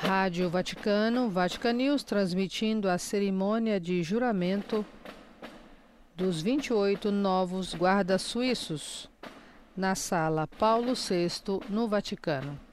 Rádio Vaticano, Vatican News, transmitindo a cerimônia de juramento dos 28 novos guardas suíços, na Sala Paulo VI, no Vaticano.